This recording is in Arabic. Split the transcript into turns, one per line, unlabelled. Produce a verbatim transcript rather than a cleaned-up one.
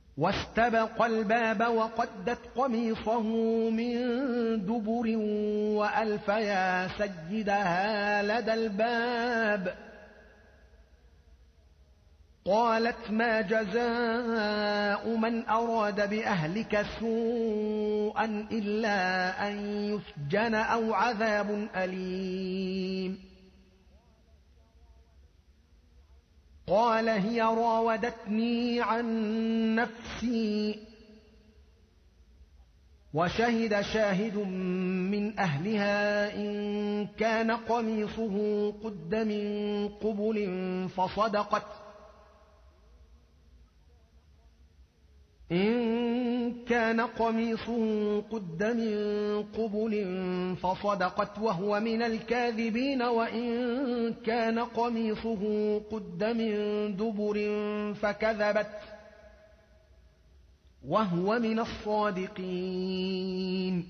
واستبق الباب وقدت قميصه من دبر وألف يا سيدها لدى الباب. قالت ما جزاء من أراد بأهلك سوءا إلا أن يسجن أو عذاب أليم. قال هي راودتني عن نفسي وشهد شاهد من أهلها إن كان قميصه قد من قبل فصدقت إن كان قميصه قد من قبل فصدقت وهو من الكاذبين وإن كان قميصه قد من دبر فكذبت وهو من الصادقين.